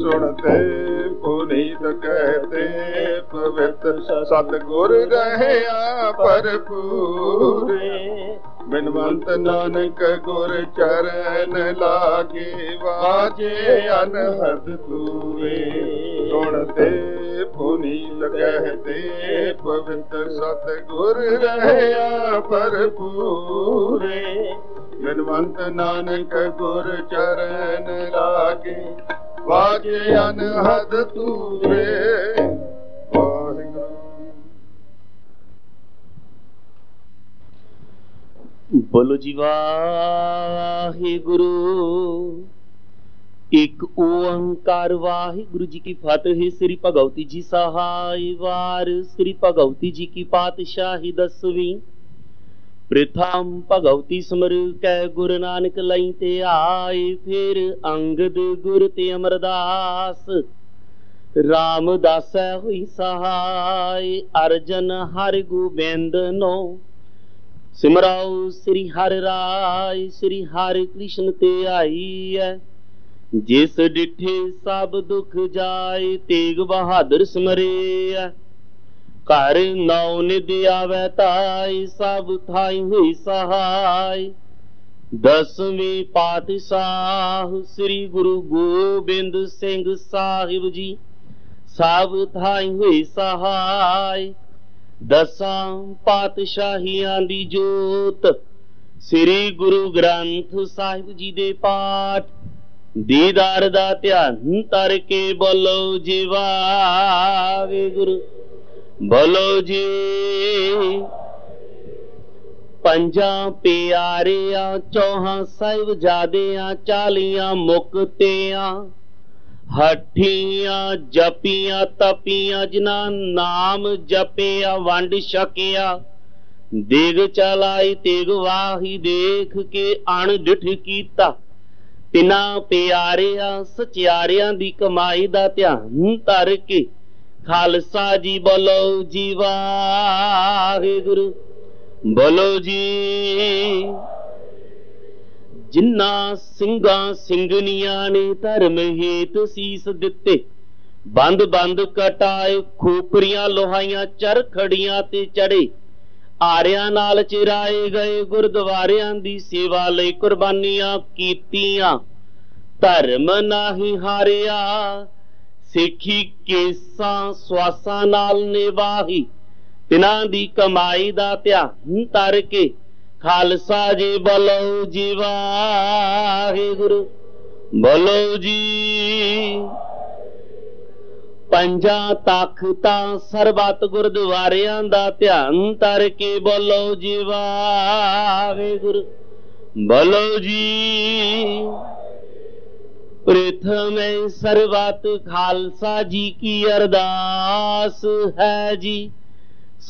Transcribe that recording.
सुनते पुनीत कहते पवित्र सतगुर रहया भरपूरे। बिनवंत नानक गुर चरण लागे वाजे अनहद तूरे। सुनते पुनीत कहते पवित्र सतगुर रहया भरपूरे। बिनवंत नानक गुर चरण लागे वाजे अनहद तूरे। बोलो जी वाहिगुरु। एक ओंकार वाहिगुरु जी की फतेह। श्री भगवती जी सहाय वार। श्री भगवती जी की पातशाही 10वीं। प्रथम भगवती सिमर कै गुरु नानक लई ते आए। फिर अंगद गुर ते अमरदास। रामदास हुई सहाय। अर्जन हर गोबिंद नो। सिमराओ श्री हरि राय। श्री हरि कृष्ण ते आई है। जिस डिठे सब दुख जाए। तेग बहादुर सिमरे है। घर नौ निध आवे ताई। सब थाई हुई सहाय। 10वें पातशाह श्री गुरु गोबिंद सिंह साहिब जी। सब थाई हुई सहाय। 10 पातशाहियां दी जोत। श्री गुरु ग्रंथ साहिब जी दे पाठ। दीदार दा ध्यान तर के बोलो जी वाहिगुरु। बोलो जी। 5 प्यारियां 4 साहिबजादियां 40 मुक्तियां। हठियां जपियां तपियां जिन्हां नाम जपिया वंड छकिया। देग चलाई तेग वाही देख के अणडिठ कीता। तिना प्यारियां सचियारियां दी कमाई दा ध्यान धर के खालसा जी बोलो जी वाहिगुरु। बोलो जी। जिन्ना ਸਿੰਘਾਂ ਸਿੰਘਣੀਆਂ ने धर्म हेत सीस दिते। बंद बंद कटाए खोपरियां लोहाइयां चरखड़ियां ते चढ़े। आरियां नाल चिराए गए गुरद्वारियां दी सेवा लई कुर्बानियां कीतियां। धर्म नाही हारिया सिੱਖੀ केसां ਸਵਾਸਾਂ नाल निभाही। तिन्हां दी कमाई दा ध्यान धर के खालसा जी बोलो जी वाहिगुरु। बोलो जी। 5 तख्तां सरबत गुरद्वारियां दा ध्यान धर के बोलो जी वाहिगुरु। बोलो जी। प्रथम सरबत खालसा जी की अरदास है जी।